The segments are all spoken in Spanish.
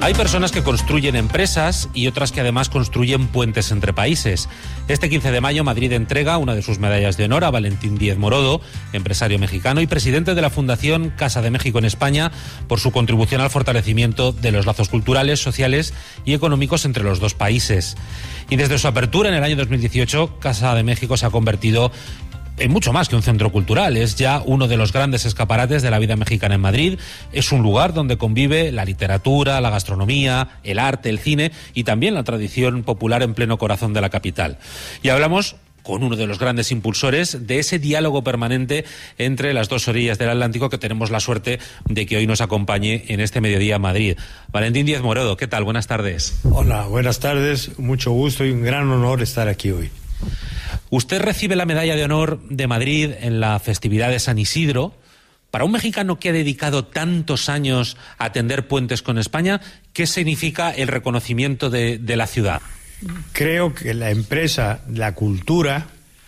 Hay personas que construyen empresas y otras que además construyen puentes entre países. Este 15 de mayo Madrid entrega una de sus medallas de honor a Valentín Díez Morodo, empresario mexicano y presidente de la Fundación Casa de México en España, por su contribución al fortalecimiento de los lazos culturales, sociales y económicos entre los dos países. Y desde su apertura en el año 2018, Casa de México se ha convertido en mucho más que un centro cultural. Es ya uno de los grandes escaparates de la vida mexicana en Madrid. Es un lugar donde convive la literatura, la gastronomía, el arte, el cine y también la tradición popular en pleno corazón de la capital. Y hablamos con uno de los grandes impulsores de ese diálogo permanente entre las dos orillas del Atlántico, que tenemos la suerte de que hoy nos acompañe en este mediodía en Madrid. Valentín Díez Morodo, ¿qué tal? Buenas tardes. Hola, buenas tardes. Mucho gusto y un gran honor estar aquí hoy. Usted recibe la Medalla de Honor de Madrid en la festividad de San Isidro. Para un mexicano que ha dedicado tantos años a tender puentes con España, ¿qué significa el reconocimiento de la ciudad? Creo que la empresa, la cultura,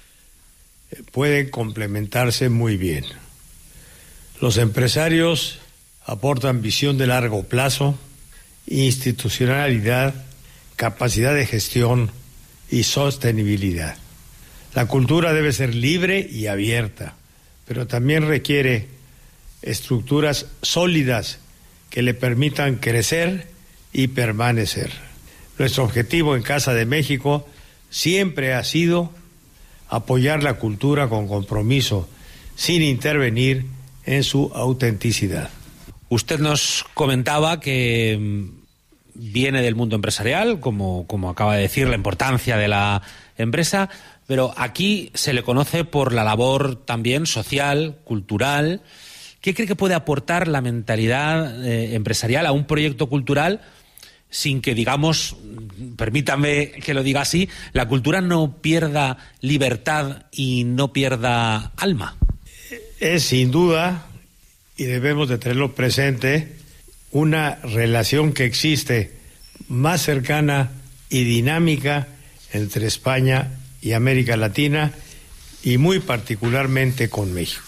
pueden complementarse muy bien. Los empresarios aportan visión de largo plazo, institucionalidad, capacidad de gestión y sostenibilidad. La cultura debe ser libre y abierta, pero también requiere estructuras sólidas que le permitan crecer y permanecer. Nuestro objetivo en Casa de México siempre ha sido apoyar la cultura con compromiso, sin intervenir en su autenticidad. Usted nos comentaba que viene del mundo empresarial, como acaba de decir, la importancia de la empresa, pero aquí se le conoce por la labor también social, cultural. ¿Qué cree que puede aportar la mentalidad empresarial a un proyecto cultural sin que, digamos, permítame que lo diga así, la cultura no pierda libertad y no pierda alma? Es sin duda, y debemos de tenerlo presente, una relación que existe más cercana y dinámica entre España y América Latina, y muy particularmente con México.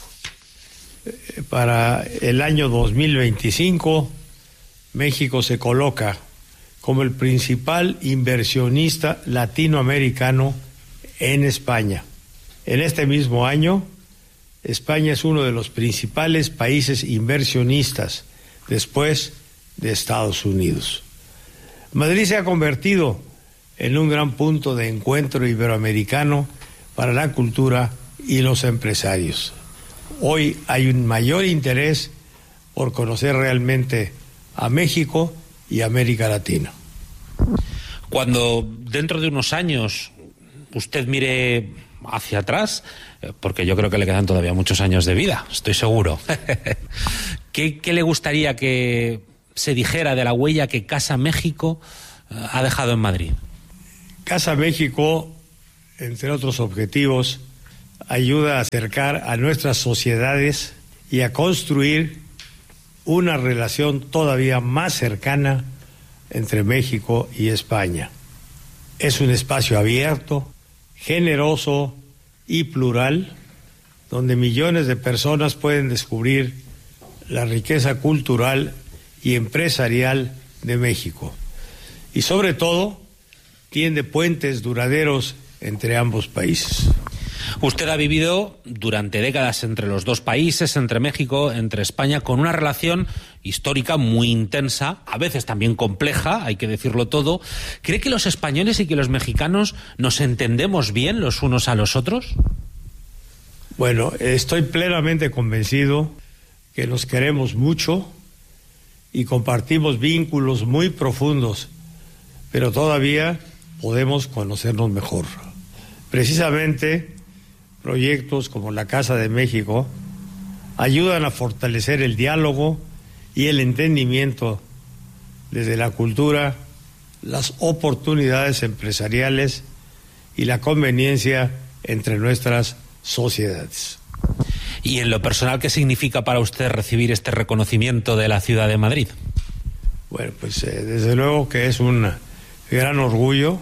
Para el año 2025, México se coloca como el principal inversionista latinoamericano en España. En este mismo año, España es uno de los principales países inversionistas después de Estados Unidos. Madrid se ha convertido en un gran punto de encuentro iberoamericano para la cultura y los empresarios. Hoy hay un mayor interés por conocer realmente a México y América Latina. Cuando dentro de unos años usted mire hacia atrás, porque yo creo que le quedan todavía muchos años de vida, estoy seguro, ¿qué le gustaría que se dijera de la huella que Casa México ha dejado en Madrid? Casa México, entre otros objetivos, ayuda a acercar a nuestras sociedades y a construir una relación todavía más cercana entre México y España. Es un espacio abierto, generoso y plural, donde millones de personas pueden descubrir la riqueza cultural y empresarial de México. Y sobre todo, tiende puentes duraderos entre ambos países. Usted ha vivido durante décadas entre los dos países, entre México, entre España, con una relación histórica muy intensa, a veces también compleja, hay que decirlo todo. ¿Cree que los españoles y que los mexicanos nos entendemos bien los unos a los otros? Bueno, estoy plenamente convencido que nos queremos mucho y compartimos vínculos muy profundos, pero todavía podemos conocernos mejor. Precisamente, proyectos como la Casa de México ayudan a fortalecer el diálogo y el entendimiento desde la cultura, las oportunidades empresariales y la conveniencia entre nuestras sociedades. Y en lo personal, ¿qué significa para usted recibir este reconocimiento de la ciudad de Madrid? Bueno, pues desde luego que es un gran orgullo,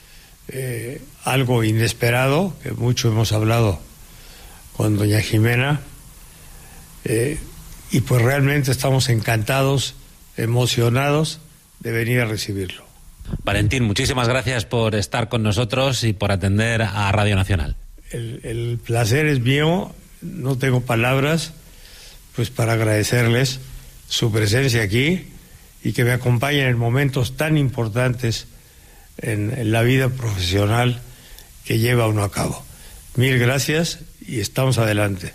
algo inesperado, que mucho hemos hablado con doña Jimena, y pues realmente estamos encantados, emocionados de venir a recibirlo. Valentín, muchísimas gracias por estar con nosotros y por atender a Radio Nacional. El placer es mío, no tengo palabras pues para agradecerles su presencia aquí y que me acompañen en momentos tan importantes en la vida profesional que lleva uno a cabo. Mil gracias y estamos adelante.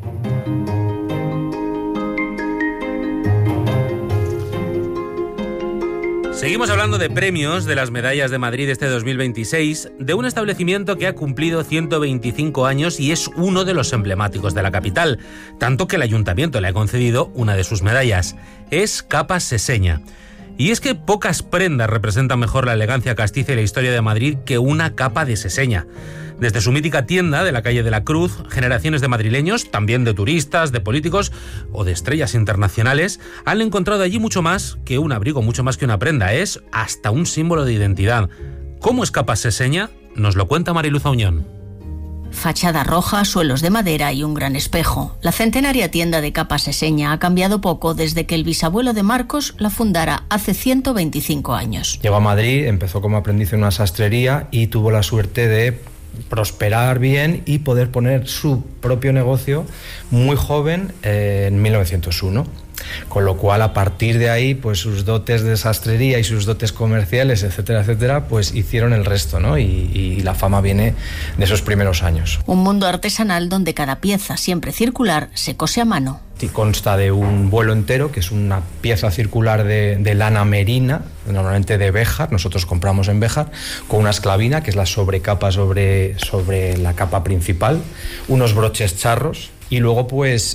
Seguimos hablando de premios de las medallas de Madrid este 2026, de un establecimiento que ha cumplido 125 años y es uno de los emblemáticos de la capital, tanto que el ayuntamiento le ha concedido una de sus medallas. Es Capas Seseña. Y es que pocas prendas representan mejor la elegancia castiza y la historia de Madrid que una capa de Seseña. Desde su mítica tienda de la calle de la Cruz, generaciones de madrileños, también de turistas, de políticos o de estrellas internacionales, han encontrado allí mucho más que un abrigo, mucho más que una prenda. Es hasta un símbolo de identidad. ¿Cómo es Capas Seseña? Nos lo cuenta Mariluz Auñón. Fachada roja, suelos de madera y un gran espejo. La centenaria tienda de Capas Seseña ha cambiado poco desde que el bisabuelo de Marcos la fundara hace 125 años. Llegó a Madrid, empezó como aprendiz en una sastrería y tuvo la suerte de prosperar bien y poder poner su propio negocio muy joven en 1901. Con lo cual, a partir de ahí, pues sus dotes de sastrería y sus dotes comerciales, etcétera, etcétera, pues hicieron el resto, ¿no? Y la fama viene de esos primeros años. Un mundo artesanal donde cada pieza, siempre circular, se cose a mano. Y consta de un vuelo entero, que es una pieza circular de lana merina, normalmente de Béjar, nosotros compramos en Béjar, con una esclavina, que es la sobrecapa sobre la capa principal, unos broches charros, y luego pues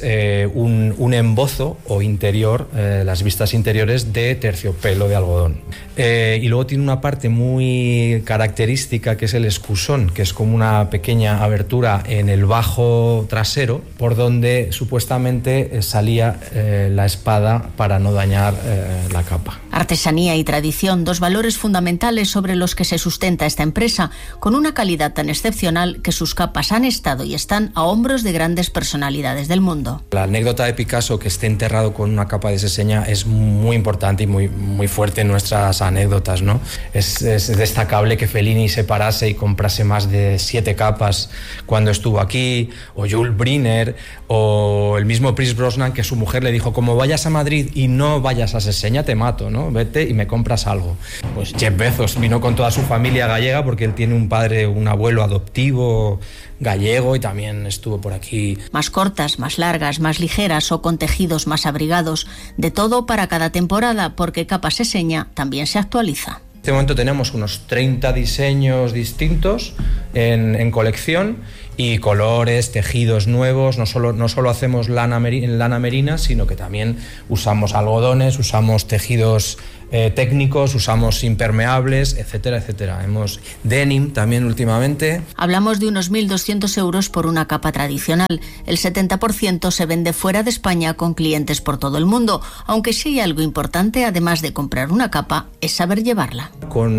un embozo o interior, las vistas interiores de terciopelo de algodón. Y luego tiene una parte muy característica que es el escusón, que es como una pequeña abertura en el bajo trasero por donde supuestamente salía la espada para no dañar la capa. Artesanía y tradición, dos valores fundamentales sobre los que se sustenta esta empresa, con una calidad tan excepcional que sus capas han estado y están a hombros de grandes personalidades del mundo. La anécdota de Picasso, que esté enterrado con una capa de Seseña, es muy importante y muy fuerte en nuestras anécdotas, ¿no? Es destacable que Fellini se parase y comprase más de 7 capas cuando estuvo aquí, o Jules Briner, o el mismo Pierce Brosnan, que su mujer le dijo: como vayas a Madrid y no vayas a Seseña, te mato, ¿no? Vete y me compras algo. Pues Jeff Bezos vino con toda su familia gallega, porque él tiene un abuelo adoptivo gallego, y también estuvo por aquí. Más cortas, más largas, más ligeras o con tejidos más abrigados, de todo para cada temporada, porque Capas Seseña también se actualiza. En este momento tenemos unos 30 diseños distintos en colección, y colores, tejidos nuevos. No solo hacemos lana merina, sino que también usamos algodones, usamos tejidos técnicos, usamos impermeables, etcétera, etcétera. Hemos denim también últimamente. Hablamos de unos 1.200 euros por una capa tradicional. El 70% se vende fuera de España con clientes por todo el mundo, aunque sí hay algo importante, además de comprar una capa, es saber llevarla.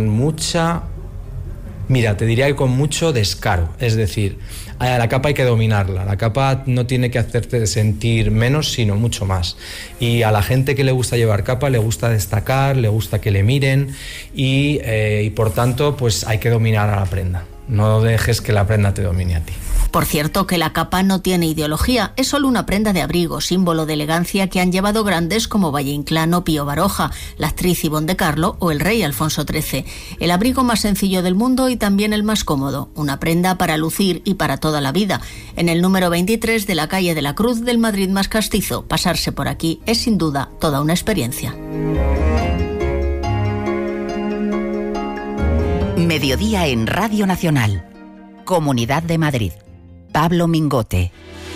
Te diría que con mucho descaro, es decir, a la capa hay que dominarla, la capa no tiene que hacerte sentir menos, sino mucho más. Y a la gente que le gusta llevar capa le gusta destacar, le gusta que le miren y por tanto pues hay que dominar a la prenda. No dejes que la prenda te domine a ti. Por cierto, que la capa no tiene ideología, es solo una prenda de abrigo, símbolo de elegancia que han llevado grandes como Valle Inclán o Pío Baroja, la actriz Ivonne de Carlo o el rey Alfonso XIII. El abrigo más sencillo del mundo y también el más cómodo, una prenda para lucir y para toda la vida. En el número 23 de la calle de la Cruz del Madrid más castizo, pasarse por aquí es sin duda toda una experiencia. Mediodía en Radio Nacional. Comunidad de Madrid. Pablo Mingote.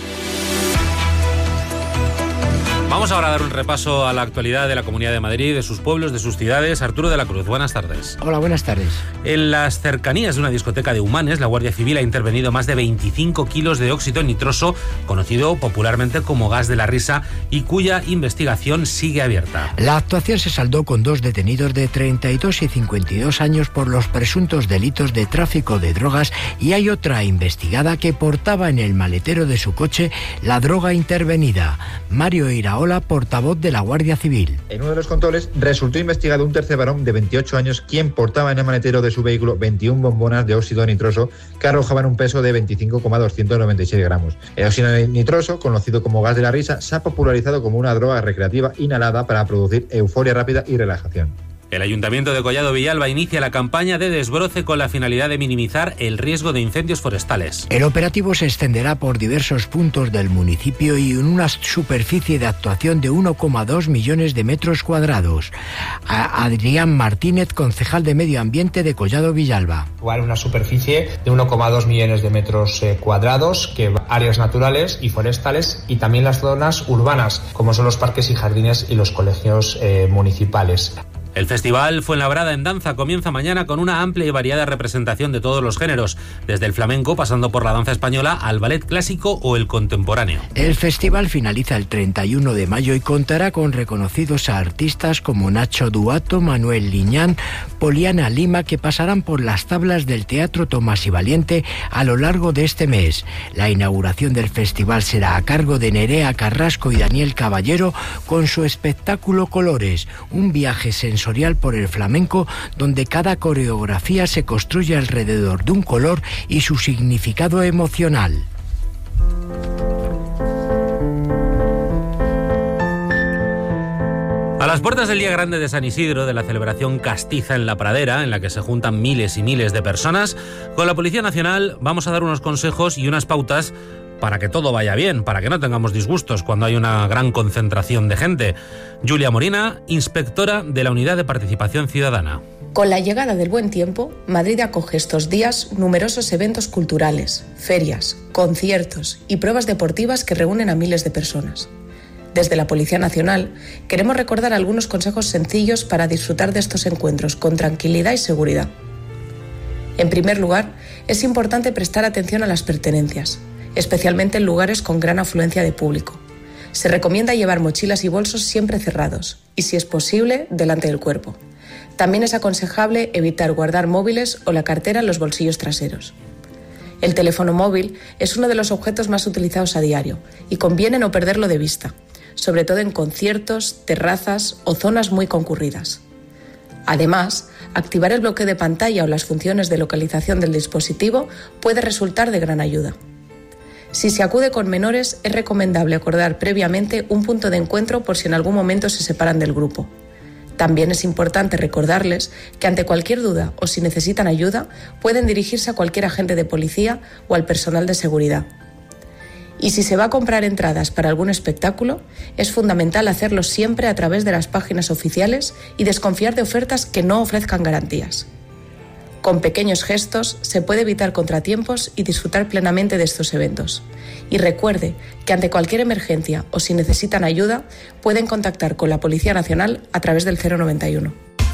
Vamos ahora a dar un repaso a la actualidad de la Comunidad de Madrid, de sus pueblos, de sus ciudades. Arturo de la Cruz, buenas tardes. Hola, buenas tardes. En las cercanías de una discoteca de Humanes, la Guardia Civil ha intervenido más de 25 kilos de óxido nitroso, conocido popularmente como gas de la risa, y cuya investigación sigue abierta. La actuación se saldó con 2 detenidos de 32 y 52 años por los presuntos delitos de tráfico de drogas, y hay otra investigada que portaba en el maletero de su coche la droga intervenida. Mario Iraola Cola, portavoz de la Guardia Civil. En uno de los controles resultó investigado un tercer varón de 28 años quien portaba en el maletero de su vehículo 21 bombonas de óxido nitroso que arrojaban un peso de 25,296 gramos. El óxido nitroso, conocido como gas de la risa, se ha popularizado como una droga recreativa inhalada para producir euforia rápida y relajación. El Ayuntamiento de Collado Villalba inicia la campaña de desbroce con la finalidad de minimizar el riesgo de incendios forestales. El operativo se extenderá por diversos puntos del municipio y en una superficie de actuación de 1,2 millones de metros cuadrados. Adrián Martínez, concejal de Medio Ambiente de Collado Villalba. Igual una superficie de 1,2 millones de metros cuadrados, que áreas naturales y forestales, y también las zonas urbanas, como son los parques y jardines y los colegios municipales. El Festival Fuenlabrada en Danza comienza mañana con una amplia y variada representación de todos los géneros, desde el flamenco pasando por la danza española al ballet clásico o el contemporáneo. El festival finaliza el 31 de mayo y contará con reconocidos artistas como Nacho Duato, Manuel Liñán, Poliana Lima, que pasarán por las tablas del Teatro Tomás y Valiente a lo largo de este mes. La inauguración del festival será a cargo de Nerea Carrasco y Daniel Caballero con su espectáculo Colores, un viaje sensorial por el flamenco donde cada coreografía se construye alrededor de un color y su significado emocional. A las puertas del Día Grande de San Isidro, de la celebración castiza en la Pradera, en la que se juntan miles y miles de personas, con la Policía Nacional vamos a dar unos consejos y unas pautas para que todo vaya bien, para que no tengamos disgustos cuando hay una gran concentración de gente. Julia Morina, inspectora de la Unidad de Participación Ciudadana. Con la llegada del buen tiempo, Madrid acoge estos días numerosos eventos culturales, ferias, conciertos y pruebas deportivas que reúnen a miles de personas. Desde la Policía Nacional queremos recordar algunos consejos sencillos para disfrutar de estos encuentros con tranquilidad y seguridad. En primer lugar, es importante prestar atención a las pertenencias, especialmente en lugares con gran afluencia de público. Se recomienda llevar mochilas y bolsos siempre cerrados y, si es posible, delante del cuerpo. También es aconsejable evitar guardar móviles o la cartera en los bolsillos traseros. El teléfono móvil es uno de los objetos más utilizados a diario y conviene no perderlo de vista, sobre todo en conciertos, terrazas o zonas muy concurridas. Además, activar el bloqueo de pantalla o las funciones de localización del dispositivo puede resultar de gran ayuda. Si se acude con menores, es recomendable acordar previamente un punto de encuentro por si en algún momento se separan del grupo. También es importante recordarles que ante cualquier duda o si necesitan ayuda, pueden dirigirse a cualquier agente de policía o al personal de seguridad. Y si se va a comprar entradas para algún espectáculo, es fundamental hacerlo siempre a través de las páginas oficiales y desconfiar de ofertas que no ofrezcan garantías. Con pequeños gestos se puede evitar contratiempos y disfrutar plenamente de estos eventos. Y recuerde que ante cualquier emergencia o si necesitan ayuda, pueden contactar con la Policía Nacional a través del 091.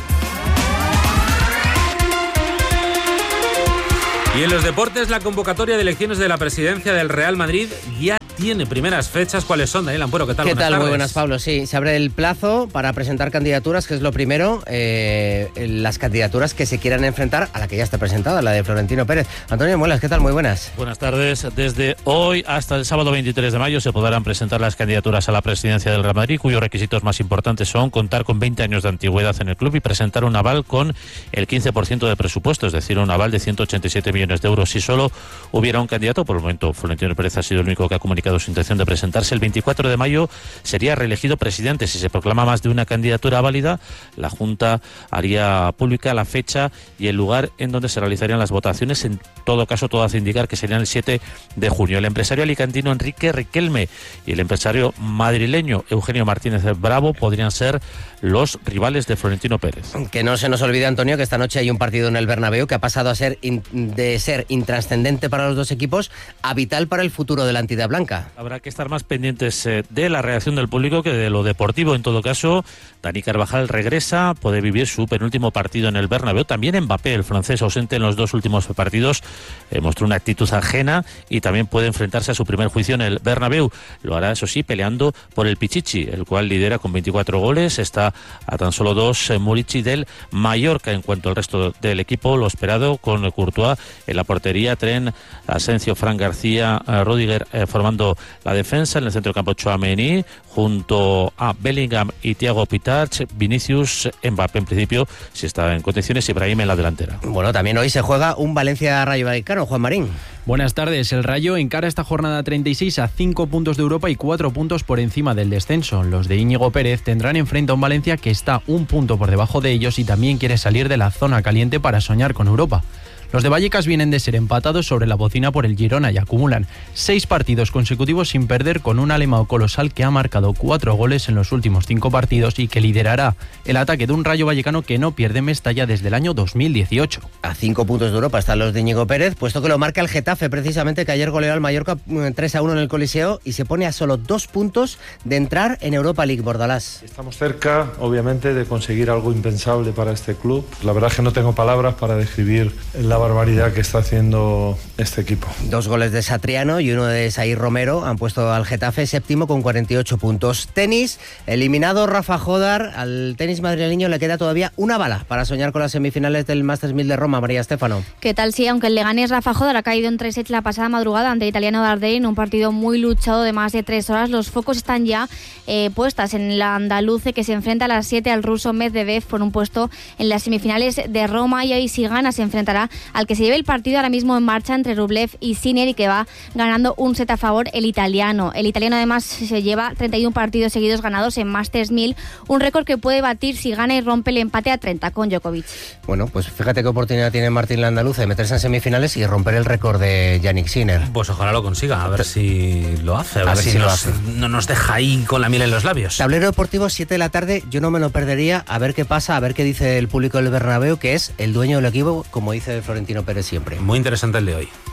Y en los deportes, la convocatoria de elecciones de la presidencia del Real Madrid ya tiene primeras fechas. ¿Cuáles son, Daniel Ampuero? ¿Qué tal? ¿Qué tal? Muy buenas, Pablo. Sí, se abre el plazo para presentar candidaturas, que es lo primero, las candidaturas que se quieran enfrentar a la que ya está presentada, la de Florentino Pérez. Antonio Muelas, ¿qué tal? Muy buenas. Buenas tardes. Desde hoy hasta el sábado 23 de mayo se podrán presentar las candidaturas a la presidencia del Real Madrid, cuyos requisitos más importantes son contar con 20 años de antigüedad en el club y presentar un aval con el 15% de presupuesto, es decir, un aval de 187 millones de euros. Si solo hubiera un candidato, por el momento Florentino Pérez ha sido el único que ha comunicado su intención de presentarse. El 24 de mayo sería reelegido presidente. Si se proclama más de una candidatura válida, la Junta haría pública la fecha y el lugar en donde se realizarían las votaciones. En todo caso, todo hace indicar que serían el 7 de junio. El empresario alicantino Enrique Riquelme y el empresario madrileño Eugenio Martínez Bravo podrían ser los rivales de Florentino Pérez. Que no se nos olvide, Antonio, que esta noche hay un partido en el Bernabéu que ha pasado a ser de ser intrascendente para los dos equipos a vital para el futuro de la entidad blanca. Habrá que estar más pendientes de la reacción del público que de lo deportivo. En todo caso, Dani Carvajal regresa, puede vivir su penúltimo partido en el Bernabéu. También Mbappé, el francés ausente en los dos últimos partidos, mostró una actitud ajena y también puede enfrentarse a su primer juicio en el Bernabéu. Lo hará, eso sí, peleando por el Pichichi, el cual lidera con 24 goles. Está a tan solo 2 Murici del Mallorca. En cuanto al resto del equipo, lo esperado con Courtois en la portería, Tren, Asensio, Fran García, Rüdiger formando reforzando la defensa. En el centro del campo, Tchouaméni, junto a Bellingham y Thiago Pitarch. Vinicius, Mbappé en principio, si está en condiciones, Ibrahim en la delantera. Bueno, también hoy se juega un Valencia-Rayo Vallecano, Juan Marín. Buenas tardes. El Rayo encara esta jornada 36 a 5 puntos de Europa y 4 puntos por encima del descenso. Los de Íñigo Pérez tendrán enfrente a un Valencia que está un punto por debajo de ellos y también quiere salir de la zona caliente para soñar con Europa. Los de Vallecas vienen de ser empatados sobre la bocina por el Girona y acumulan 6 partidos consecutivos sin perder, con un alemão colosal que ha marcado 4 goles en los últimos 5 partidos y que liderará el ataque de un Rayo Vallecano que no pierde Mestalla desde el año 2018. A 5 puntos de Europa están los de Íñigo Pérez, puesto que lo marca el Getafe, precisamente, que ayer goleó al Mallorca 3-1 en el Coliseo y se pone a solo 2 puntos de entrar en Europa League. Bordalás. Estamos cerca, obviamente, de conseguir algo impensable para este club. La verdad es que no tengo palabras para describir la barbaridad que está haciendo este equipo. 2 goles de Satriano y uno de Saïd Romero han puesto al Getafe séptimo con 48 puntos. Tenis, eliminado Rafa Jodar. Al tenis madrileño le queda todavía una bala para soñar con las semifinales del Masters 1000 de Roma. María Estéfano. ¿Qué tal? Sí, aunque el leganés Rafa Jodar ha caído en 3 sets la pasada madrugada ante el italiano Dardenne, un partido muy luchado de más de 3 horas, los focos están ya puestas en la andaluce, que se enfrenta a las 7 al ruso Medvedev por un puesto en las semifinales de Roma, y ahí, si gana, se enfrentará al que se lleve el partido ahora mismo en marcha entre Rublev y Sinner, y que va ganando un set a favor el italiano. El italiano además se lleva 31 partidos seguidos ganados en Masters 1000, un récord que puede batir si gana y rompe el empate a 30 con Djokovic. Bueno, pues fíjate qué oportunidad tiene Martín Landaluce de meterse en semifinales y romper el récord de Yannick Sinner. Pues ojalá lo consiga, a ver si lo hace, a ver si lo hace. No nos deja ahí con la miel en los labios. Tablero deportivo, 7 de la tarde, yo no me lo perdería, a ver qué pasa, a ver qué dice el público del Bernabéu, que es el dueño del equipo, como dice Florentino Pérez siempre. Muy interesante el de hoy.